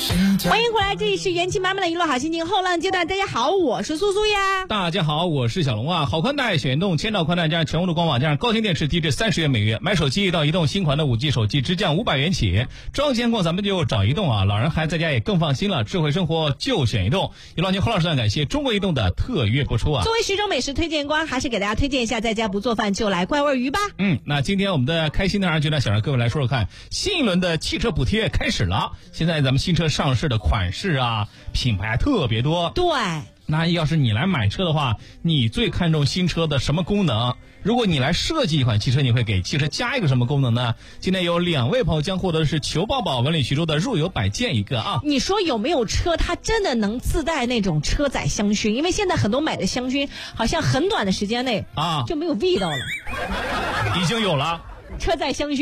欢迎回来，这里是元气满满的娱乐好心情后浪阶段。大家好，我是苏苏呀。 大家好，我是小龙啊。好宽带、选动、千兆宽带加上全屋的官网加上高清电视低至30元每月，买手机到移动新款的5G 手机直降500元起。装监控咱们就找移动啊，老人孩子在家也更放心了。智慧生活就选移动。一浪节后老师感谢中国移动的特约播出啊。 作为徐州美食推荐官，还是给大家推荐一下，在家不做饭就来怪味鱼吧。 那今天我们的开心的二局呢，想让各位来说说看，新一轮的汽车补贴开始了。现在咱们新车上市的款式啊，品牌特别多。 对， 那要是你来买车的话，你最看重新车的什么功能？如果你来设计一款汽车，你会给汽车加一个什么功能呢？今天有2位朋友将获得的是裘宝宝文旅徐州的入油摆件一个啊。 你说有没有车它真的能自带那种车载香薰？因为现在很多买的香薰好像很短的时间内就没有味道了。 已经有了车载香薰